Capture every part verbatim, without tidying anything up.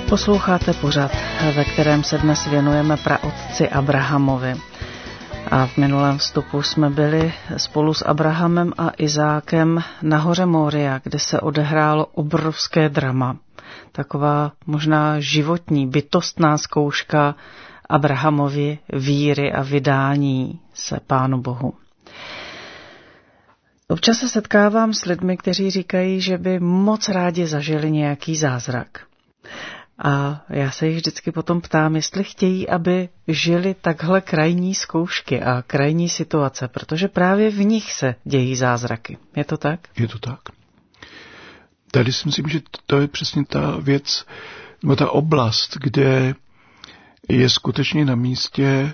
Posloucháte pořad, ve kterém se dnes věnujeme praotci Abrahamovi. A v minulém vstupu jsme byli spolu s Abrahamem a Izákem na hoře Moria, kde se odehrálo obrovské drama. Taková možná životní, bytostná zkouška Abrahamovi víry a vydání se Pánu Bohu. Občas se setkávám s lidmi, kteří říkají, že by moc rádi zažili nějaký zázrak. A já se jich vždycky potom ptám, jestli chtějí, aby žili takhle krajní zkoušky a krajní situace, protože právě v nich se dějí zázraky. Je to tak? Je to tak. Tady si myslím, že to je přesně ta věc, nebo ta oblast, kde je skutečně na místě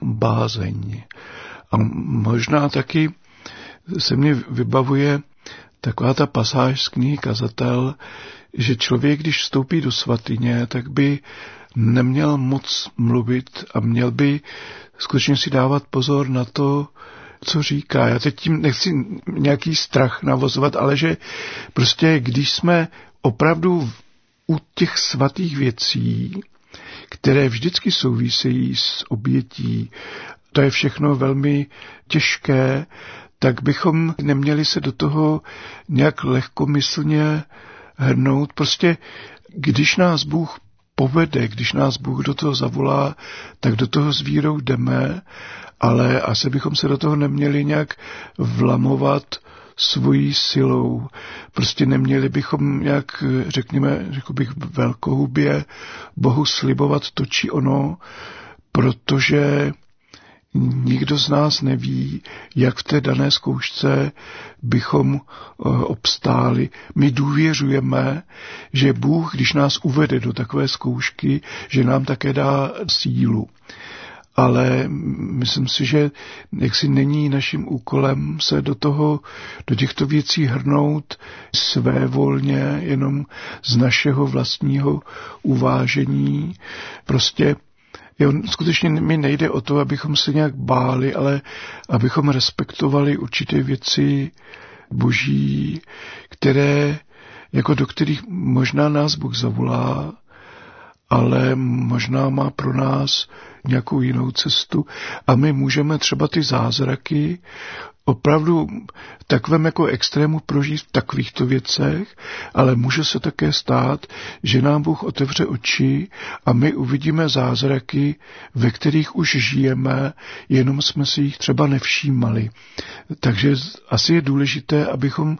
bázeň. A možná taky se mě vybavuje taková ta pasáž z knihy Kazatel, že člověk, když vstoupí do svatyně, tak by neměl moc mluvit a měl by skutečně si dávat pozor na to, co říká. Já teď tím nechci nějaký strach navozovat, ale že prostě když jsme opravdu u těch svatých věcí, které vždycky souvisejí s obětí, to je všechno velmi těžké, tak bychom neměli se do toho nějak lehkomyslně hrnout. Prostě když nás Bůh povede, když nás Bůh do toho zavolá, tak do toho s vírou jdeme, ale asi bychom se do toho neměli nějak vlamovat svojí silou. Prostě neměli bychom nějak, řekněme, řekl bych, velkohubě Bohu slibovat to či ono, protože nikdo z nás neví, jak v té dané zkoušce bychom obstáli. My důvěřujeme, že Bůh, když nás uvede do takové zkoušky, že nám také dá sílu. Ale myslím si, že jaksi není naším úkolem se do toho, do těchto věcí hrnout svévolně, jenom z našeho vlastního uvážení. Prostě Jo, skutečně mi nejde o to, abychom se nějak báli, ale abychom respektovali určité věci boží, které, jako do kterých možná nás Bůh zavolá, ale možná má pro nás nějakou jinou cestu a my můžeme třeba ty zázraky opravdu takovém jako extrému prožít v takovýchto věcech, ale může se také stát, že nám Bůh otevře oči a my uvidíme zázraky, ve kterých už žijeme, jenom jsme si jich třeba nevšímali. Takže asi je důležité, abychom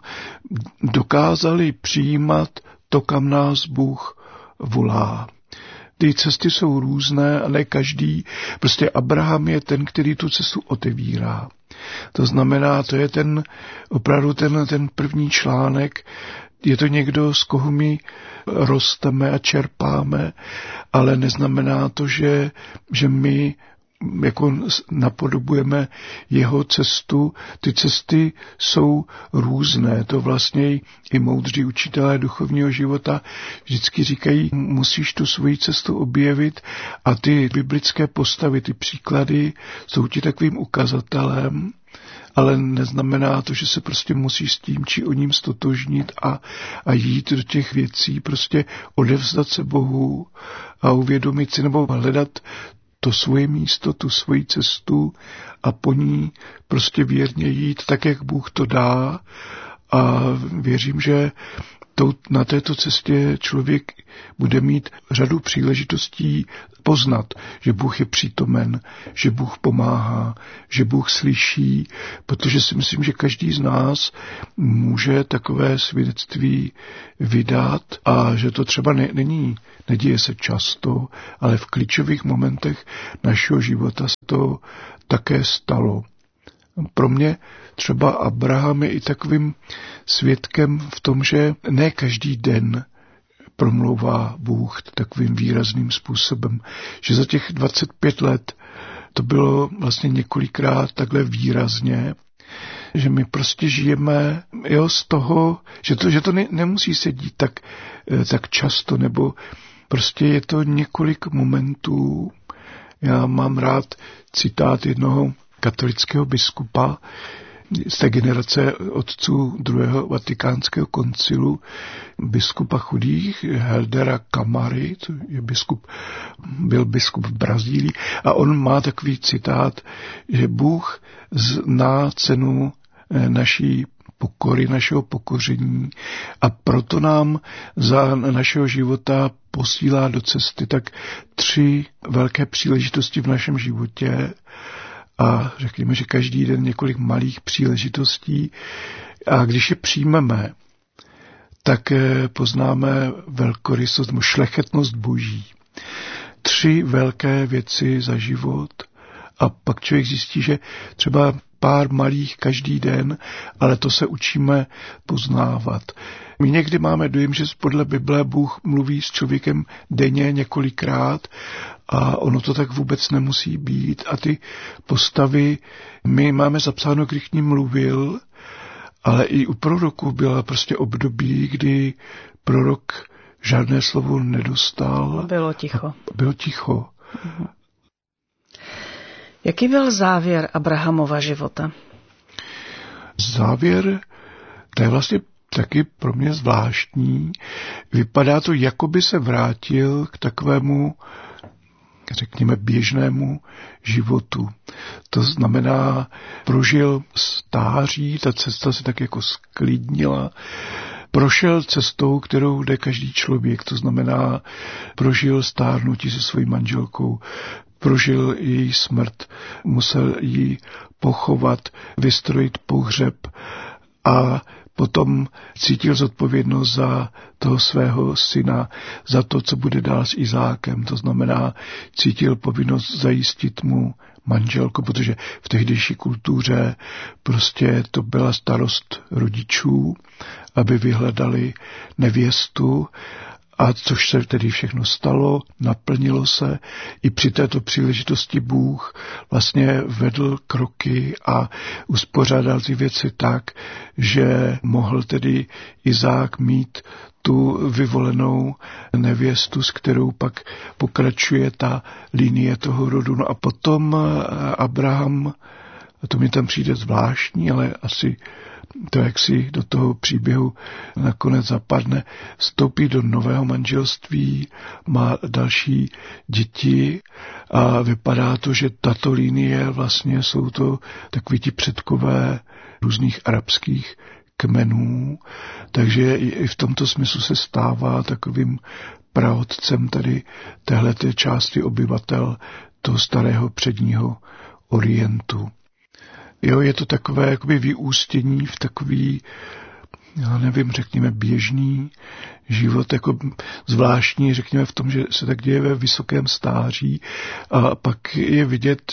dokázali přijímat to, kam nás Bůh volá. Ty cesty jsou různé a ne každý. Prostě Abraham je ten, který tu cestu otevírá. To znamená, to je ten opravdu ten, ten první článek, je to někdo, z koho my rosteme a čerpáme, ale neznamená to, že, že my jako napodobujeme jeho cestu. Ty cesty jsou různé. To vlastně i moudří učitelé duchovního života vždycky říkají, musíš tu svoji cestu objevit a ty biblické postavy, ty příklady jsou ti takovým ukazatelem, ale neznamená to, že se prostě musí s tím či o ním stotožnit a, a jít do těch věcí, prostě odevzdat se Bohu a uvědomit si nebo hledat to svoje místo, tu svoji cestu a po ní prostě věrně jít tak, jak Bůh to dá a věřím, že to, na této cestě člověk bude mít řadu příležitostí poznat, že Bůh je přítomen, že Bůh pomáhá, že Bůh slyší, protože si myslím, že každý z nás může takové svědectví vydat a že to třeba ne, není, neděje se často, ale v klíčových momentech našeho života se to také stalo. Pro mě třeba Abraham je i takovým svědkem v tom, že ne každý den promlouvá Bůh takovým výrazným způsobem, že za těch dvacet pět let to bylo vlastně několikrát takhle výrazně, že my prostě žijeme jo, z toho, že to, že to ne, nemusí se dít tak, tak často, nebo prostě je to několik momentů. Já mám rád citát jednoho katolického biskupa, z té generace otců druhého vatikánského koncilu, biskupa chudých, Heldera Camary, to je biskup, byl biskup v Brazílii, a on má takový citát, že Bůh zná cenu naší pokory, našeho pokoření, a proto nám za našeho života posílá do cesty tak tři velké příležitosti v našem životě, a řekněme, že každý den několik malých příležitostí, a když je přijmeme, tak poznáme velkorysost nebo šlechetnost Boží. Tři velké věci za život, a pak člověk zjistí, že třeba pár malých každý den, ale to se učíme poznávat. My někdy máme dojem, že podle Bible Bůh mluví s člověkem denně několikrát, a ono to tak vůbec nemusí být. A ty postavy, my máme zapsáno, kdy k ním mluvil, ale i u proroků byla prostě období, kdy prorok žádné slovo nedostal. Bylo ticho. Bylo ticho. Mhm. Jaký byl závěr Abrahamova života? Závěr, to je vlastně taky pro mě zvláštní. Vypadá to, jako by se vrátil k takovému, řekněme, běžnému životu. To znamená, prožil stáří, ta cesta se tak jako sklidnila, prošel cestou, kterou jde každý člověk, to znamená, prožil stárnutí se svojí manželkou, prožil její smrt, musel ji pochovat, vystrojit pohřeb, a potom cítil zodpovědnost za toho svého syna, za to, co bude dál s Izákem. To znamená, cítil povinnost zajistit mu manželku, protože v tehdejší kultuře prostě to byla starost rodičů, aby vyhledali nevěstu, a což se tedy všechno stalo, naplnilo se. I při této příležitosti Bůh vlastně vedl kroky a uspořádal ty věci tak, že mohl tedy Izák mít tu vyvolenou nevěstu, s kterou pak pokračuje ta linie toho rodu. No a potom Abraham, to mi tam přijde zvláštní, ale asi to, jak si do toho příběhu nakonec zapadne, vstoupí do nového manželství, má další děti, a vypadá to, že tato linie vlastně jsou to takoví ti předkové různých arabských kmenů, takže i v tomto smyslu se stává takovým praotcem tady téhleté části obyvatel toho starého předního Orientu. Jo, je to takové jakoby vyústění v takový, já nevím, řekněme běžný život, jako zvláštní, řekněme v tom, že se tak děje ve vysokém stáří, a pak je vidět,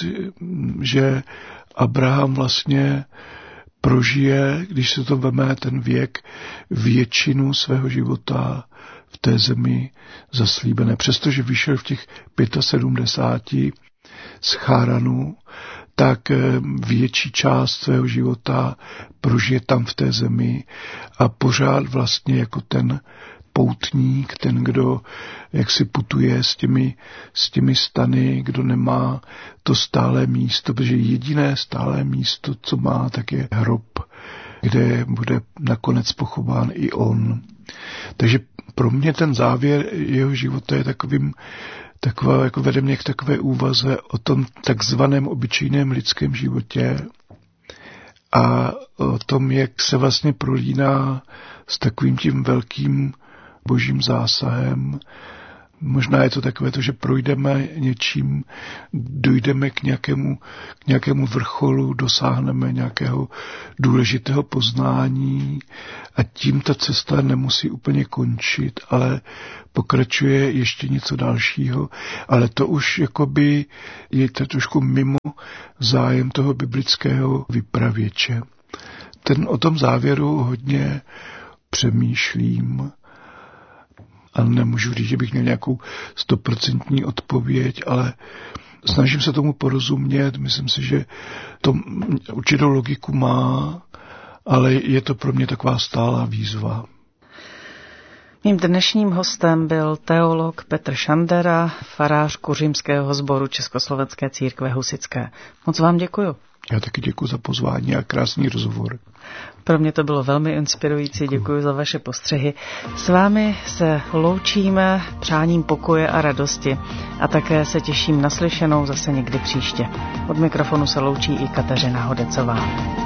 že Abraham vlastně prožije, když se to veme, ten věk, většinu svého života v té zemi zaslíbené. Přestože vyšel v těch sedmdesáti pěti z Cháranu, tak větší část svého života prožije tam v té zemi a pořád vlastně jako ten poutník, ten, kdo jak si putuje s těmi, s těmi stany, kdo nemá to stálé místo, protože jediné stálé místo, co má, tak je hrob, kde bude nakonec pochován i on. Takže pro mě ten závěr jeho života je takovým Taková, jako vede mě k takové úvaze o tom takzvaném obyčejném lidském životě a o tom, jak se vlastně prolíná s takovým tím velkým božím zásahem. Možná je to takové to, že projdeme něčím, dojdeme k nějakému, k nějakému vrcholu, dosáhneme nějakého důležitého poznání a tím ta cesta nemusí úplně končit, ale pokračuje ještě něco dalšího, ale to už jakoby je to trošku mimo zájem toho biblického vypravěče. Ten o tom závěru hodně přemýšlím, a nemůžu říct, že bych měl nějakou stoprocentní odpověď, ale snažím se tomu porozumět. Myslím si, že to určitou logiku má, ale je to pro mě taková stálá výzva. Mým dnešním hostem byl teolog Petr Šandera, farář Kuřimského sboru Československé církve husitské. Moc vám děkuju. Já taky děkuji za pozvání a krásný rozhovor. Pro mě to bylo velmi inspirující, děkuji za vaše postřehy. S vámi se loučíme přáním pokoje a radosti a také se těším na slyšenou zase někdy příště. Od mikrofonu se loučí i Kateřina Hodecová.